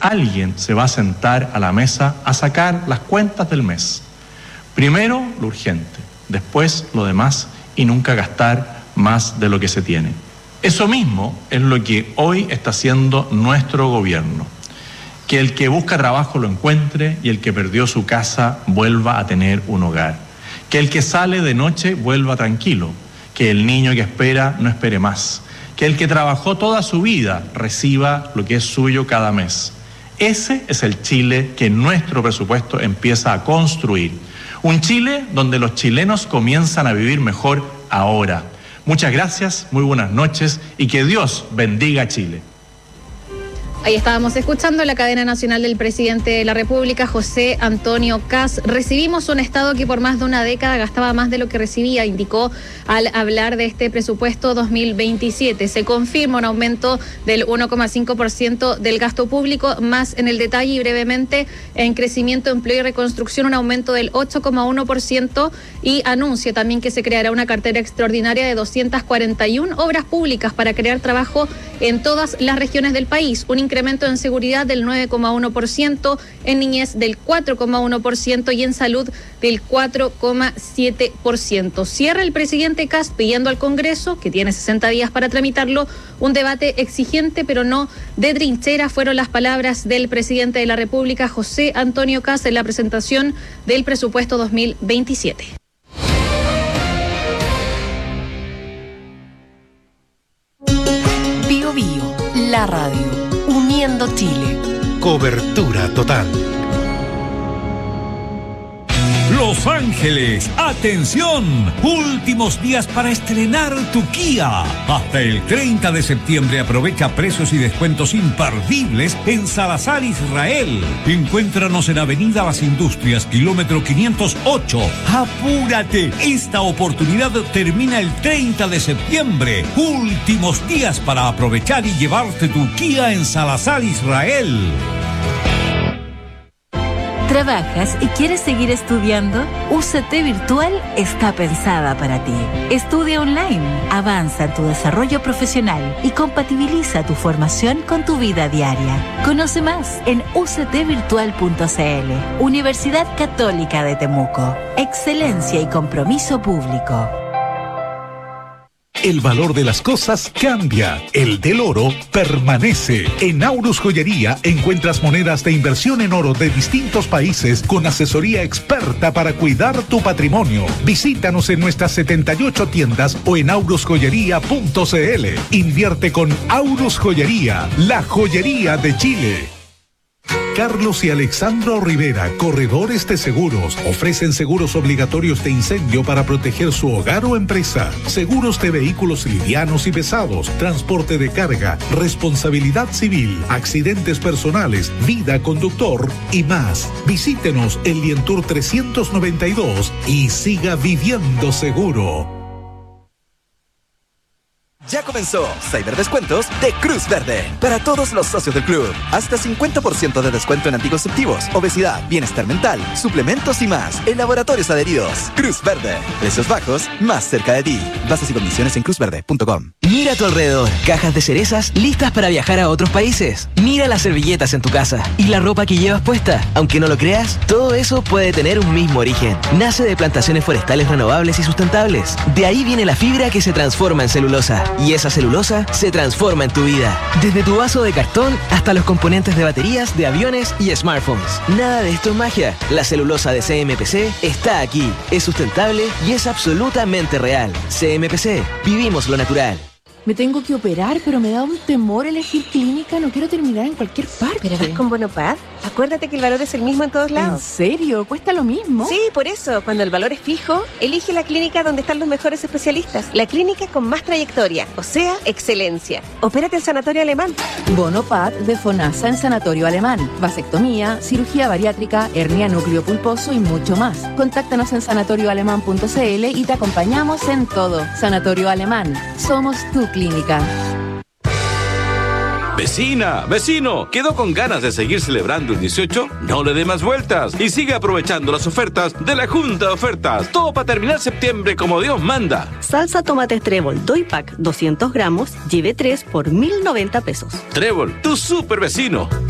alguien se va a sentar a la mesa a sacar las cuentas del mes. Primero lo urgente, después lo demás y nunca gastar más de lo que se tiene. Eso mismo es lo que hoy está haciendo nuestro gobierno. Que el que busca trabajo lo encuentre y el que perdió su casa vuelva a tener un hogar. Que el que sale de noche vuelva tranquilo. Que el niño que espera no espere más. Que el que trabajó toda su vida reciba lo que es suyo cada mes. Ese es el Chile que nuestro presupuesto empieza a construir. Un Chile donde los chilenos comienzan a vivir mejor ahora. Muchas gracias, muy buenas noches y que Dios bendiga a Chile. Ahí estábamos escuchando la cadena nacional del presidente de la República, José Antonio Kast. Recibimos un Estado que por más de una década gastaba más de lo que recibía, indicó al hablar de este presupuesto 2027. Se confirma un aumento del 1,5% del gasto público, más en el detalle y brevemente en crecimiento, empleo y reconstrucción, un aumento del 8,1% y anuncia también que se creará una cartera extraordinaria de 241 obras públicas para crear trabajo en todas las regiones del país, un incremento en seguridad del 9,1%, en niñez del 4,1% y en salud del 4,7%. Cierra el presidente Kast pidiendo al Congreso, que tiene 60 días para tramitarlo, un debate exigente pero no de trinchera. Fueron las palabras del presidente de la República, José Antonio Kast, en la presentación del presupuesto 2027. Bio Bio, la radio, uniendo Chile. Cobertura total. Los Ángeles, atención, últimos días para estrenar tu Kia. Hasta el 30 de septiembre aprovecha precios y descuentos imperdibles en Salazar Israel. Encuéntranos en Avenida Las Industrias, kilómetro 508. ¡Apúrate! Esta oportunidad termina el 30 de septiembre. Últimos días para aprovechar y llevarte tu Kia en Salazar Israel. ¿Trabajas y quieres seguir estudiando? UCT Virtual está pensada para ti. Estudia online, avanza en tu desarrollo profesional y compatibiliza tu formación con tu vida diaria. Conoce más en uctvirtual.cl. Universidad Católica de Temuco. Excelencia y compromiso público. El valor de las cosas cambia. El del oro permanece. En Aurus Joyería encuentras monedas de inversión en oro de distintos países con asesoría experta para cuidar tu patrimonio. Visítanos en nuestras 78 tiendas o en aurusjoyería.cl. Invierte con Aurus Joyería, la joyería de Chile. Carlos y Alexandro Rivera, corredores de seguros, ofrecen seguros obligatorios de incendio para proteger su hogar o empresa, seguros de vehículos livianos y pesados, transporte de carga, responsabilidad civil, accidentes personales, vida conductor y más. Visítenos en Lientour 392 y siga viviendo seguro. Ya comenzó Cyberdescuentos de Cruz Verde para todos los socios del club. Hasta 50% de descuento en anticonceptivos, obesidad, bienestar mental, suplementos y más en laboratorios adheridos. Cruz Verde. Precios bajos, más cerca de ti. Bases y condiciones en cruzverde.com. Mira a tu alrededor. Cajas de cerezas listas para viajar a otros países. Mira las servilletas en tu casa y la ropa que llevas puesta. Aunque no lo creas, todo eso puede tener un mismo origen. Nace de plantaciones forestales renovables y sustentables. De ahí viene la fibra que se transforma en celulosa. Y esa celulosa se transforma en tu vida. Desde tu vaso de cartón hasta los componentes de baterías, de aviones y smartphones. Nada de esto es magia. La celulosa de CMPC está aquí. Es sustentable y es absolutamente real. CMPC. Vivimos lo natural. Me tengo que operar, pero me da un temor elegir clínica. No quiero terminar en cualquier parte. ¿Pero vas con Bonopad? Acuérdate que el valor es el mismo en todos lados. ¿En serio? ¿Cuesta lo mismo? Sí, por eso. Cuando el valor es fijo, elige la clínica donde están los mejores especialistas. La clínica con más trayectoria, o sea, excelencia. Opérate en Sanatorio Alemán. Bonopad de FONASA en Sanatorio Alemán. Vasectomía, cirugía bariátrica, hernia núcleo pulposo y mucho más. Contáctanos en sanatorioalemán.cl y te acompañamos en todo. Sanatorio Alemán. Somos tu clínica. Vecina, vecino, ¿quedó con ganas de seguir celebrando el 18? No le dé más vueltas y sigue aprovechando las ofertas de la Junta de Ofertas. Todo para terminar septiembre como Dios manda. Salsa tomate Trébol Doy Pack 200 gramos, lleve 3 por 1.090 pesos. Trébol, tu super vecino.